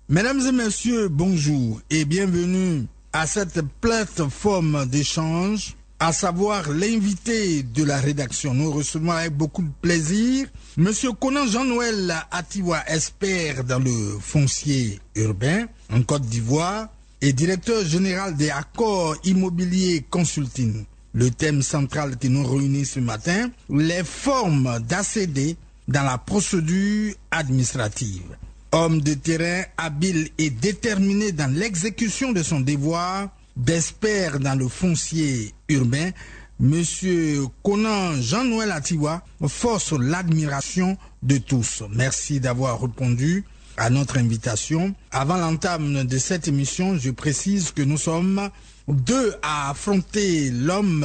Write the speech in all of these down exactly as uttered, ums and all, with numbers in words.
Mesdames et messieurs, bonjour et bienvenue à cette plateforme d'échange, à savoir l'invité de la rédaction. Nous recevons avec beaucoup de plaisir Monsieur Conan Jean-Noël Atiwa, expert dans le foncier urbain en Côte d'Ivoire et directeur général des Accords Immobiliers Consulting. Le thème central qui nous réunit ce matin, les formes d'A C D dans la procédure administrative. Homme de terrain habile et déterminé dans l'exécution de son devoir d'expert dans le foncier urbain, Monsieur Conan Jean-Noël Atiwa force l'admiration de tous. Merci d'avoir répondu à notre invitation. Avant l'entame de cette émission, je précise que nous sommes deux à affronter l'homme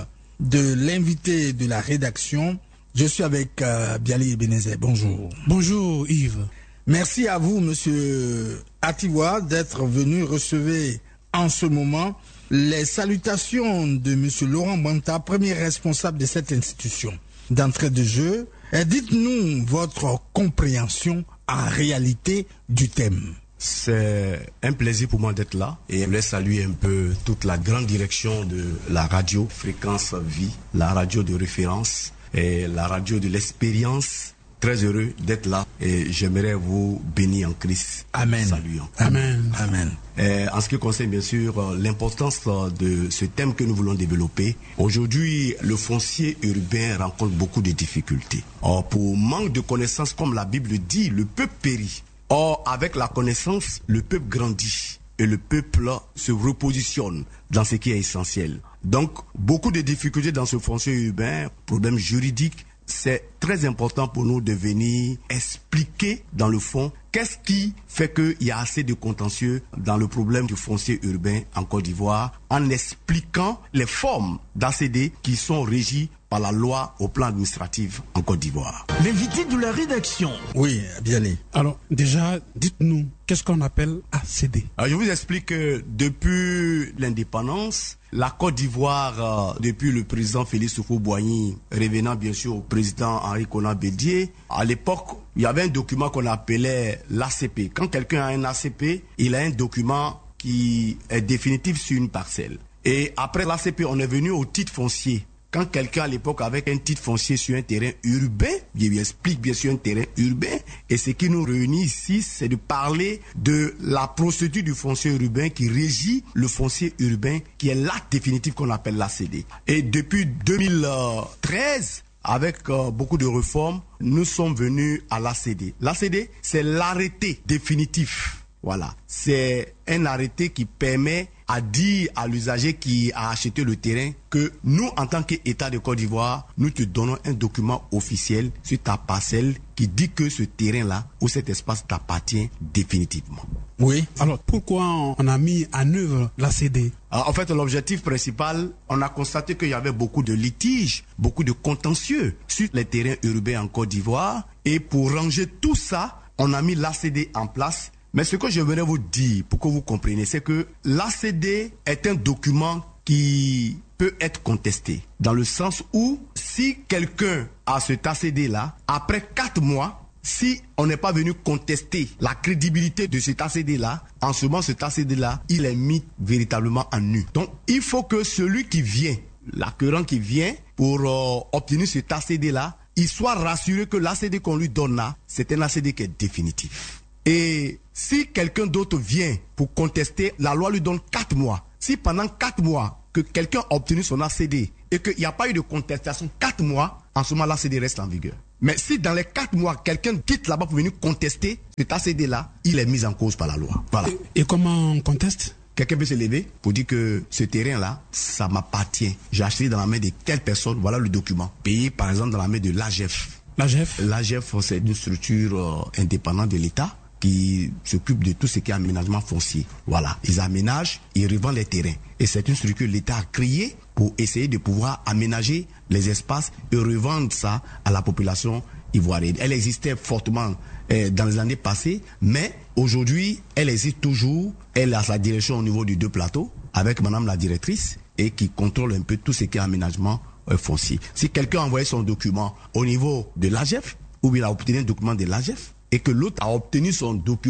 de l'invité de la rédaction. Je suis avec euh, Biali Ebenezer. Bonjour. Bonjour Yves. Merci à vous, Monsieur Atiwa, d'être venu recevoir en ce moment les salutations de Monsieur Laurent Banta, premier responsable de cette institution. D'entrée de jeu, dites-nous votre compréhension en réalité du thème. C'est un plaisir pour moi d'être là et je voulais saluer un peu toute la grande direction de la radio Fréquence Vie, la radio de référence et la radio de l'expérience. Très heureux d'être là et j'aimerais vous bénir en Christ. Amen. Saluons. Amen. Amen. Et en ce qui concerne bien sûr l'importance de ce thème que nous voulons développer, aujourd'hui le foncier urbain rencontre beaucoup de difficultés. Or, pour manque de connaissances, comme la Bible dit, le peuple périt. Or, avec la connaissance, le peuple grandit et le peuple se repositionne dans ce qui est essentiel. Donc, beaucoup de difficultés dans ce foncier urbain, problèmes juridiques. C'est très important pour nous de venir expliquer dans le fond qu'est-ce qui fait qu'il y a assez de contentieux dans le problème du foncier urbain en Côte d'Ivoire, en expliquant les formes d'A C D qui sont régies par la loi au plan administratif en Côte d'Ivoire. L'invité de la rédaction. Oui, bien allé. Alors, déjà, dites-nous, qu'est-ce qu'on appelle A C D? Alors, je vous explique que depuis l'indépendance, la Côte d'Ivoire, euh, depuis le président Félix Houphouët-Boigny, revenant bien sûr au président Henri Konan Bédié, à l'époque, il y avait un document qu'on appelait l'A C P. Quand quelqu'un a un A C P, il a un document qui est définitif sur une parcelle. Et après l'A C P, on est venu au titre foncier. Quand quelqu'un à l'époque avec un titre foncier sur un terrain urbain, je lui explique bien sûr un terrain urbain, et ce qui nous réunit ici, c'est de parler de la procédure du foncier urbain qui régit le foncier urbain, qui est l'acte définitif qu'on appelle l'A C D. Et depuis deux mille treize, avec euh, beaucoup de réformes, nous sommes venus à l'A C D. L'A C D, c'est l'arrêté définitif. Voilà, c'est un arrêté qui permet à dire à l'usager qui a acheté le terrain que nous, en tant qu'État de Côte d'Ivoire, nous te donnons un document officiel sur ta parcelle qui dit que ce terrain-là ou cet espace t'appartient définitivement. Oui. Alors, pourquoi on a mis en œuvre l'A C D? Alors, en fait, l'objectif principal, on a constaté qu'il y avait beaucoup de litiges, beaucoup de contentieux sur les terrains urbains en Côte d'Ivoire. Et pour ranger tout ça, on a mis l'A C D en place. Mais ce que je voudrais vous dire, pour que vous compreniez, c'est que l'A C D est un document qui peut être contesté. Dans le sens où, si quelqu'un a cet A C D-là, après quatre mois, si on n'est pas venu contester la crédibilité de cet A C D-là, en ce moment, cet A C D-là, il est mis véritablement en nu. Donc, il faut que celui qui vient, l'acquérant qui vient pour euh, obtenir cet A C D-là, il soit rassuré que l'A C D qu'on lui donne là, c'est un A C D qui est définitif. Et si quelqu'un d'autre vient pour contester, la loi lui donne quatre mois. Si pendant quatre mois que quelqu'un a obtenu son A C D et qu'il n'y a pas eu de contestation, quatre mois, en ce moment l'A C D reste en vigueur. Mais si dans les quatre mois, quelqu'un quitte là-bas pour venir contester cet A C D-là, il est mis en cause par la loi. Voilà. Et, et comment on conteste? Quelqu'un peut se lever pour dire que ce terrain-là, ça m'appartient. J'ai acheté dans la main de telle personne, voilà le document. Payé par exemple dans la main de l'A G F. L'A G F L'A G F, c'est une structure euh, indépendante de l'État qui s'occupe de tout ce qui est aménagement foncier. Voilà, ils aménagent, ils revendent les terrains. Et c'est une structure que l'État a créée pour essayer de pouvoir aménager les espaces et revendre ça à la population ivoirienne. Elle existait fortement euh, dans les années passées, mais aujourd'hui, elle existe toujours. Elle a sa direction au niveau du deux plateaux, avec madame la directrice, et qui contrôle un peu tout ce qui est aménagement euh, foncier. Si quelqu'un a envoyé son document au niveau de l'A G F, ou il a obtenu un document de l'A G F, et que l'autre a obtenu son document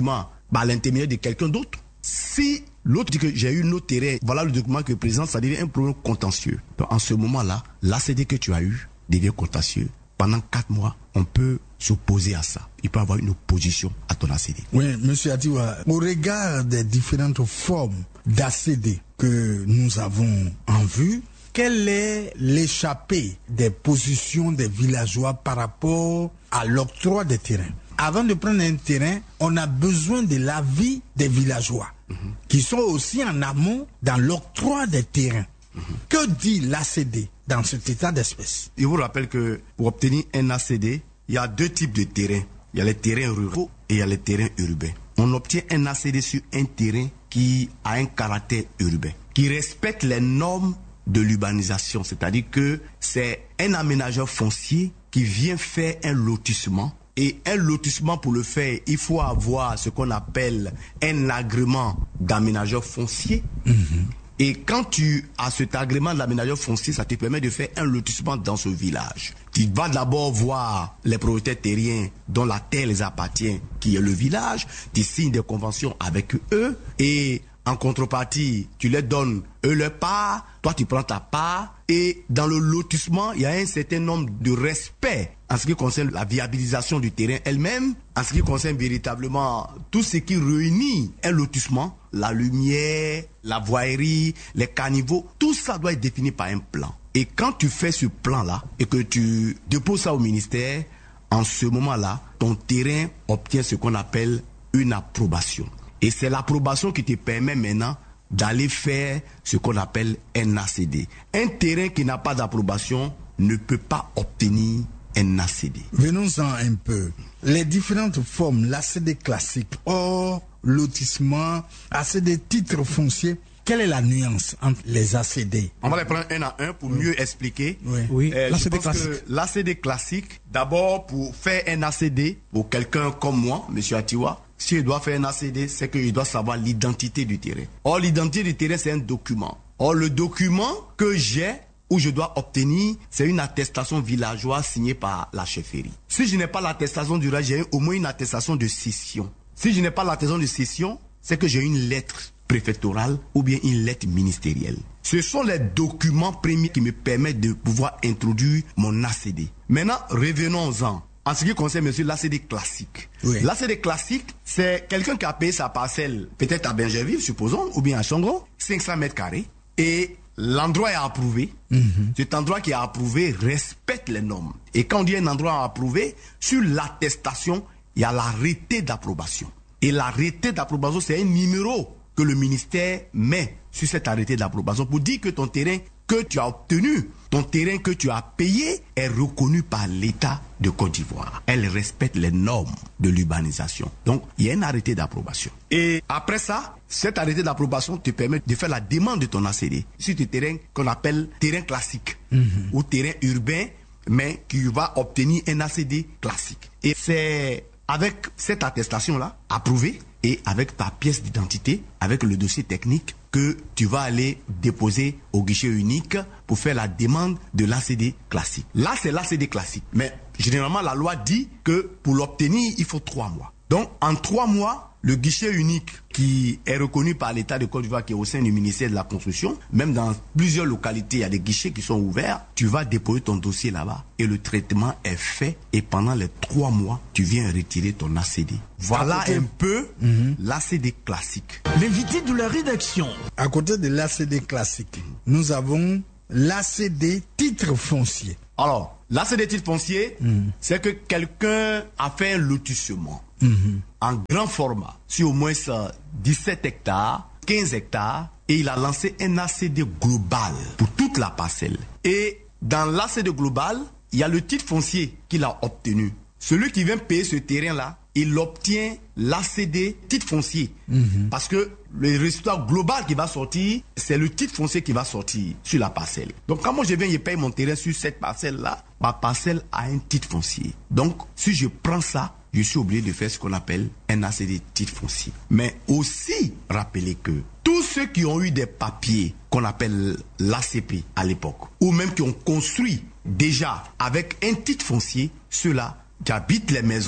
par l'intermédiaire de quelqu'un d'autre. Si l'autre dit que j'ai eu notre terrain, voilà le document que présente, ça devient un problème contentieux. Donc en ce moment-là, l'A C D que tu as eu devient contentieux. Pendant quatre mois, on peut s'opposer à ça. Il peut avoir une opposition à ton A C D. Oui, M. Atiwa, au regard des différentes formes d'A C D que nous avons en vue, quelle est l'échappée des positions des villageois par rapport à l'octroi des terrains? Avant de prendre un terrain, on a besoin de l'avis des villageois, mm-hmm. qui sont aussi en amont dans l'octroi des terrains. Mm-hmm. Que dit l'A C D dans cet état d'espèce? Je vous rappelle que pour obtenir un A C D, il y a deux types de terrains. Il y a les terrains ruraux et il y a les terrains urbains. On obtient un A C D sur un terrain qui a un caractère urbain, qui respecte les normes de l'urbanisation, c'est-à-dire que c'est un aménageur foncier qui vient faire un lotissement. Et un lotissement, pour le faire, il faut avoir ce qu'on appelle un agrément d'aménageur foncier. Mmh. Et quand tu as cet agrément d'aménageur foncier, ça te permet de faire un lotissement dans ce village. Tu vas d'abord voir les propriétaires terriens dont la terre les appartient, qui est le village. Tu signes des conventions avec eux et en contrepartie, tu leur donnes eux leur part, toi tu prends ta part. Et dans le lotissement, il y a un certain nombre de respect en ce qui concerne la viabilisation du terrain elle-même, en ce qui concerne véritablement tout ce qui réunit un lotissement, la lumière, la voirie, les caniveaux, tout ça doit être défini par un plan. Et quand tu fais ce plan-là et que tu déposes ça au ministère, en ce moment-là, ton terrain obtient ce qu'on appelle une approbation. Et c'est l'approbation qui te permet maintenant d'aller faire ce qu'on appelle un A C D. Un terrain qui n'a pas d'approbation ne peut pas obtenir un A C D. Venons-en un peu. Les différentes formes, l'A C D classique, hors lotissement, A C D titre foncier, quelle est la nuance entre les A C D? On va les prendre un à un pour oui. mieux expliquer. Oui, oui. Euh, l'A C D classique. L'A C D classique, d'abord pour faire un A C D, pour quelqu'un comme moi, M. Atiwa, s'il doit faire un A C D, c'est qu'il doit savoir l'identité du terrain. Or, l'identité du terrain, c'est un document. Or, le document que j'ai, où je dois obtenir, c'est une attestation villageoise signée par la chefferie. Si je n'ai pas l'attestation du village, j'ai au moins une attestation de cession. Si je n'ai pas l'attestation de cession, c'est que j'ai une lettre préfectorale ou bien une lettre ministérielle. Ce sont les documents premiers qui me permettent de pouvoir introduire mon A C D. Maintenant, revenons-en. En ce qui concerne, monsieur, l'A C D classique. Oui. L'A C D classique, c'est quelqu'un qui a payé sa parcelle, peut-être à Bingerville, supposons, ou bien à Chongron, cinq cents mètres carrés, et l'endroit est approuvé. Mm-hmm. Cet endroit qui est approuvé respecte les normes. Et quand on dit un endroit approuvé, sur l'attestation, il y a l'arrêté d'approbation. Et l'arrêté d'approbation, c'est un numéro que le ministère met sur cet arrêté d'approbation pour dire que ton terrain que tu as obtenu, ton terrain que tu as payé est reconnu par l'État de Côte d'Ivoire. Elle respecte les normes de l'urbanisation. Donc, il y a un arrêté d'approbation. Et après ça, cet arrêté d'approbation te permet de faire la demande de ton A C D sur tes terrains qu'on appelle terrain classique mm-hmm. ou terrain urbain, mais qui va obtenir un A C D classique. Et c'est avec cette attestation-là, approuvée, et avec ta pièce d'identité, avec le dossier technique, que tu vas aller déposer au guichet unique pour faire la demande de l'A C D classique. Là, c'est l'A C D classique. Mais généralement, la loi dit que pour l'obtenir, il faut trois mois. Donc, en trois mois, le guichet unique qui est reconnu par l'État de Côte d'Ivoire, qui est au sein du ministère de la Construction, même dans plusieurs localités, il y a des guichets qui sont ouverts, tu vas déposer ton dossier là-bas et le traitement est fait et pendant les trois mois, tu viens retirer ton A C D. Voilà un peu mm-hmm. l'A C D classique. L'invité de la rédaction. À côté de l'A C D classique, nous avons l'A C D titre foncier. Alors, l'A C D titre foncier, mm. c'est que quelqu'un a fait un lotissement. Mm-hmm. En grand format, sur au moins dix-sept hectares, quinze hectares, et il a lancé un A C D global pour toute la parcelle. Et dans l'A C D global, il y a le titre foncier qu'il a obtenu. Celui qui vient payer ce terrain-là, il obtient l'A C D titre foncier. Mm-hmm. Parce que le résultat global qui va sortir, c'est le titre foncier qui va sortir sur la parcelle. Donc quand moi je viens, je paye mon terrain sur cette parcelle-là, ma parcelle a un titre foncier. Donc si je prends ça, je suis obligé de faire ce qu'on appelle un A C D titre foncier. Mais aussi, rappelez que tous ceux qui ont eu des papiers qu'on appelle l'A C P à l'époque, ou même qui ont construit déjà avec un titre foncier, ceux-là qui habitent les maisons,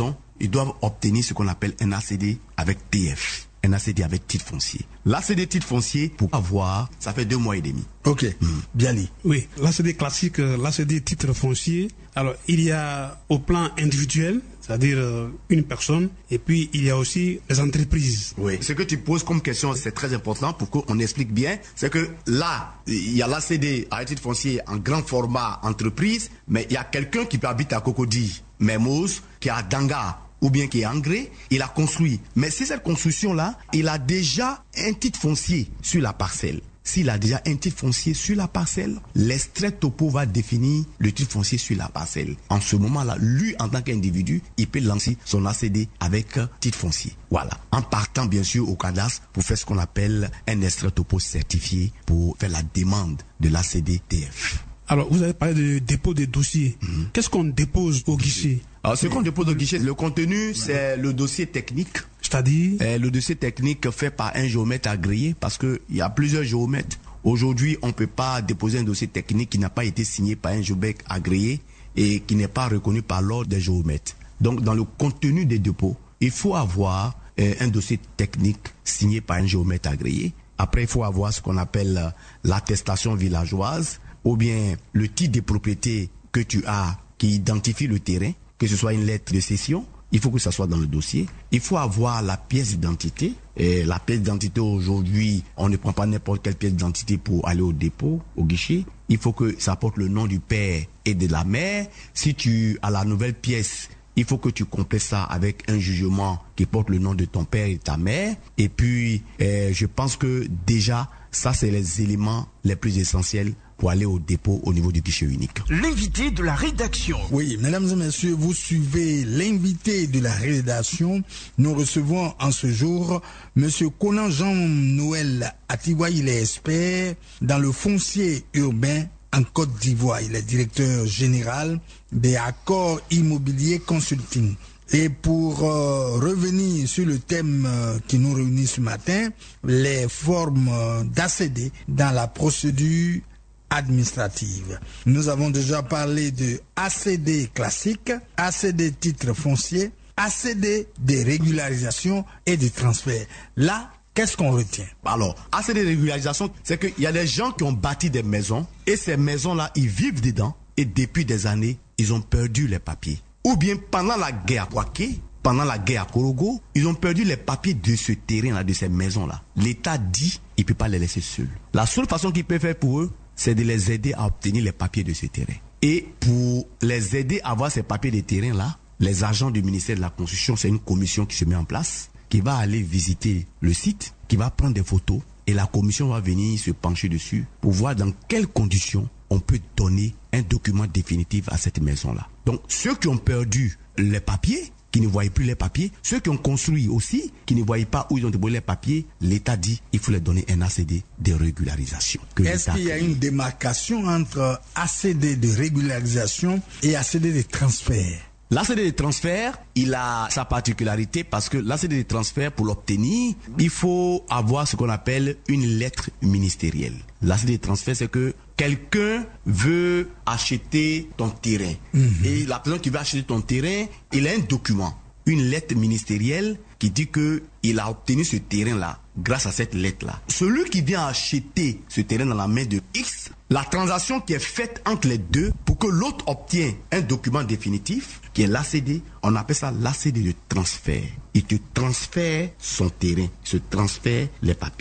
ils doivent obtenir ce qu'on appelle un A C D avec T F. Un A C D avec titre foncier. L'A C D titre foncier, pour avoir, ça fait deux mois et demi. Ok, mmh. Bien dit. Oui, l'A C D classique, l'A C D titre foncier. Alors, il y a au plan individuel, c'est-à-dire euh, une personne, et puis il y a aussi les entreprises. Oui. Ce que tu poses comme question, c'est très important pour qu'on explique bien. C'est que là, il y a l'A C D avec titre foncier en grand format entreprise, mais il y a quelqu'un qui habite à Cocody, Mermoz, qui est à Danga, ou bien qui est engrais, il a construit. Mais si cette construction-là, il a déjà un titre foncier sur la parcelle. S'il a déjà un titre foncier sur la parcelle, l'extrait topo va définir le titre foncier sur la parcelle. En ce moment-là, lui, en tant qu'individu, il peut lancer son A C D avec titre foncier. Voilà. En partant, bien sûr, au cadastre pour faire ce qu'on appelle un extrait topo certifié pour faire la demande de l'A C D T F. Alors, vous avez parlé de dépôt des dossiers. Mmh. Qu'est-ce qu'on dépose au guichet? Alors, ce qu'on dépose au guichet, le contenu, c'est le dossier technique. C'est-à-dire euh, le dossier technique fait par un géomètre agréé, parce qu'il y a plusieurs géomètres. Aujourd'hui, on ne peut pas déposer un dossier technique qui n'a pas été signé par un géomètre agréé et qui n'est pas reconnu par l'ordre des géomètres. Donc, dans le contenu des dépôts, il faut avoir euh, un dossier technique signé par un géomètre agréé. Après, il faut avoir ce qu'on appelle euh, l'attestation villageoise, ou bien le titre de propriété que tu as qui identifie le terrain, que ce soit une lettre de cession, il faut que ça soit dans le dossier. Il faut avoir la pièce d'identité. Et la pièce d'identité aujourd'hui, on ne prend pas n'importe quelle pièce d'identité pour aller au dépôt, au guichet. Il faut que ça porte le nom du père et de la mère. Si tu as la nouvelle pièce, il faut que tu complètes ça avec un jugement qui porte le nom de ton père et de ta mère. Et puis, euh, je pense que déjà, ça c'est les éléments les plus essentiels pour aller au dépôt au niveau du guichet unique. L'invité de la rédaction. Oui, mesdames et messieurs, vous suivez l'invité de la rédaction. Nous recevons en ce jour Monsieur Conan Jean-Noël Atiwa, il est expert dans le foncier urbain en Côte d'Ivoire. Il est directeur général des Accords Immobiliers Consulting. Et pour euh, revenir sur le thème euh, qui nous réunit ce matin, les formes euh, d'A C D dans la procédure administrative. Nous avons déjà parlé de A C D classique, A C D titre foncier, A C D de régularisation et de transfert. Là, qu'est-ce qu'on retient? Alors, A C D de régularisation, c'est qu'il y a des gens qui ont bâti des maisons et ces maisons-là, ils vivent dedans et depuis des années, ils ont perdu les papiers. Ou bien pendant la guerre à Kouaké, pendant la guerre à Korogo, ils ont perdu les papiers de ce terrain-là, de ces maisons-là. L'État dit il ne peut pas les laisser seuls. La seule façon qu'il peut faire pour eux, c'est de les aider à obtenir les papiers de ce terrain. Et pour les aider à avoir ces papiers de terrain-là, les agents du ministère de la Construction, c'est une commission qui se met en place, qui va aller visiter le site, qui va prendre des photos, et la commission va venir se pencher dessus pour voir dans quelles conditions on peut donner un document définitif à cette maison-là. Donc, ceux qui ont perdu les papiers, qui ne voyaient plus les papiers, ceux qui ont construit aussi, qui ne voyaient pas où ils ont déposé les papiers, l'État dit il faut leur donner un A C D de régularisation. Est-ce qu'il y a une démarcation entre A C D de régularisation et A C D de transfert? L'A C D de transfert, il a sa particularité parce que l'A C D de transfert, pour l'obtenir, il faut avoir ce qu'on appelle une lettre ministérielle. L'A C D de transfert, c'est que quelqu'un veut acheter ton terrain. Mm-hmm. Et la personne qui veut acheter ton terrain, il a un document, une lettre ministérielle qui dit qu'il a obtenu ce terrain-là grâce à cette lettre-là. Celui qui vient acheter ce terrain dans la main de X, la transaction qui est faite entre les deux pour que l'autre obtienne un document définitif, qui est l'A C D, on appelle ça l'A C D de transfert. Il te transfère son terrain, il se transfère les papiers.